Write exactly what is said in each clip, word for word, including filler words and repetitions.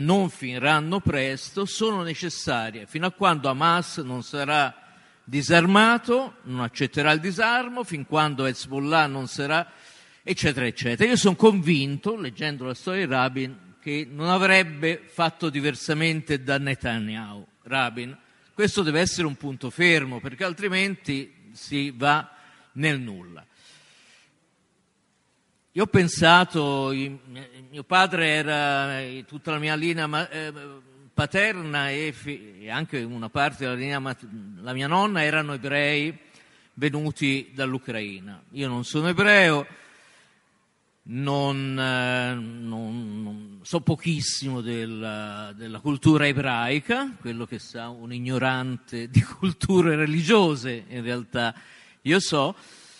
non finiranno presto, sono necessarie fino a quando Hamas non sarà disarmato, non accetterà il disarmo, fin quando Hezbollah non sarà, eccetera, eccetera. Io sono convinto, leggendo la storia di Rabin, che non avrebbe fatto diversamente da Netanyahu. Rabin, questo deve essere un punto fermo, perché altrimenti si va nel nulla. Io ho pensato, mio padre era, tutta la mia linea paterna e anche una parte della linea, la mia nonna erano ebrei venuti dall'Ucraina. Io non sono ebreo, non, non, non so pochissimo della, della cultura ebraica, quello che sa un ignorante di culture religiose in realtà io so,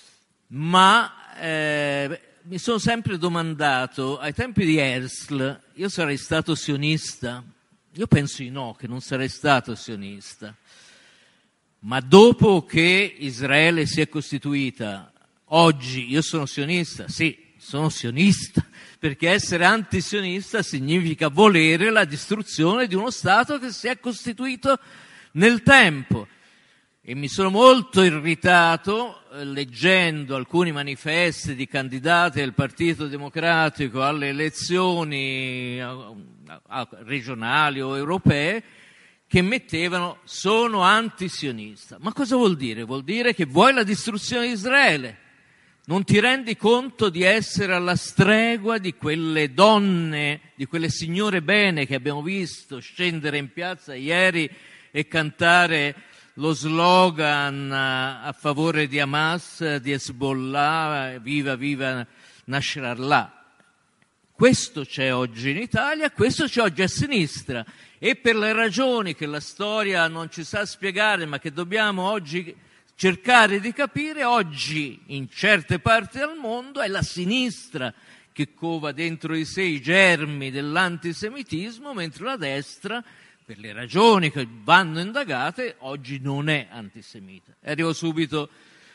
ma eh, mi sono sempre domandato, ai tempi di Herzl, io sarei stato sionista? Io penso di no, che non sarei stato sionista. Ma dopo che Israele si è costituita, oggi io sono sionista? Sì, sono sionista, perché essere antisionista significa volere la distruzione di uno Stato che si è costituito nel tempo. E mi sono molto irritato eh, leggendo alcuni manifesti di candidati del Partito Democratico alle elezioni a, a, regionali o europee che mettevano sono antisionista. Ma cosa vuol dire? Vuol dire che vuoi la distruzione di Israele. Non ti rendi conto di essere alla stregua di quelle donne, di quelle signore bene che abbiamo visto scendere in piazza ieri e cantare lo slogan a favore di Hamas, di Hezbollah, viva viva Nasrallah. Questo c'è oggi in Italia, questo c'è oggi a sinistra, e per le ragioni che la storia non ci sa spiegare ma che dobbiamo oggi cercare di capire, oggi in certe parti del mondo è la sinistra che cova dentro di sé i germi dell'antisemitismo, mentre la destra, per le ragioni che vanno indagate, oggi non è antisemita. E arrivo subito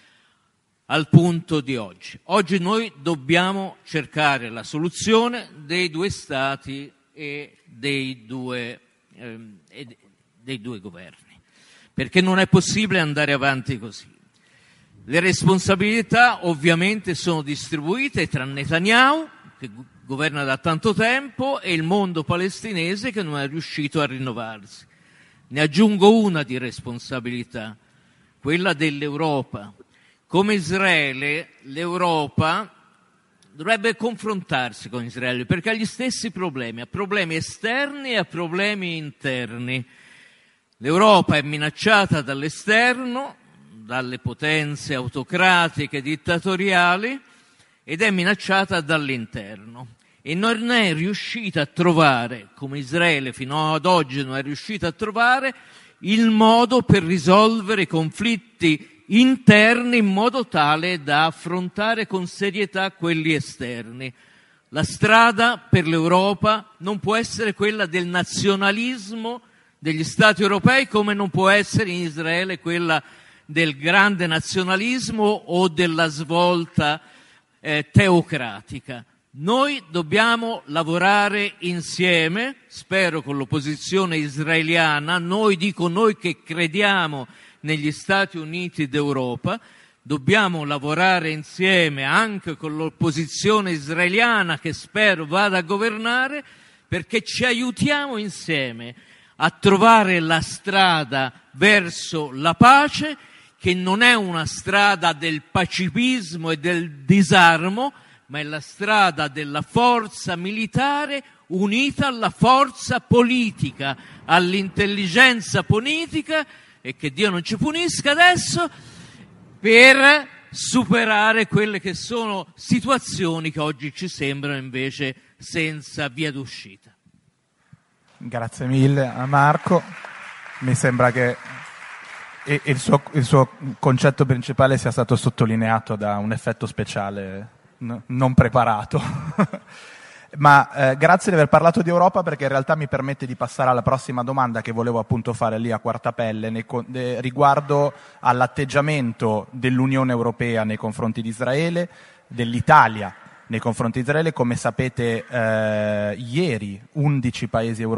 al punto di oggi. Oggi noi dobbiamo cercare la soluzione dei due stati e dei due, ehm, e dei due governi, perché non è possibile andare avanti così. Le responsabilità ovviamente sono distribuite tra Netanyahu, che governa da tanto tempo, e il mondo palestinese che non è riuscito a rinnovarsi. Ne aggiungo una di responsabilità, quella dell'Europa. Come Israele, l'Europa dovrebbe confrontarsi con Israele perché ha gli stessi problemi, ha problemi esterni e ha problemi interni. L'Europa è minacciata dall'esterno, dalle potenze autocratiche dittatoriali, ed è minacciata dall'interno. E non è riuscita a trovare, come Israele fino ad oggi non è riuscita a trovare, il modo per risolvere i conflitti interni in modo tale da affrontare con serietà quelli esterni. La strada per l'Europa non può essere quella del nazionalismo degli Stati europei, come non può essere in Israele quella del grande nazionalismo o della svolta eh, teocratica. Noi dobbiamo lavorare insieme, spero con l'opposizione israeliana, noi dico noi che crediamo negli Stati Uniti d'Europa, dobbiamo lavorare insieme anche con l'opposizione israeliana che spero vada a governare, perché ci aiutiamo insieme a trovare la strada verso la pace, che non è una strada del pacifismo e del disarmo, ma è la strada della forza militare unita alla forza politica, all'intelligenza politica, e che Dio non ci punisca adesso, per superare quelle che sono situazioni che oggi ci sembrano invece senza via d'uscita. Grazie mille a Marco. Mi sembra che il suo, il suo concetto principale sia stato sottolineato da un effetto speciale non preparato. Ma eh, grazie di aver parlato di Europa, perché in realtà mi permette di passare alla prossima domanda che volevo appunto fare lì a Quartapelle nei, de, riguardo all'atteggiamento dell'Unione Europea nei confronti di Israele, dell'Italia nei confronti di Israele. Come sapete, eh, ieri undici paesi europei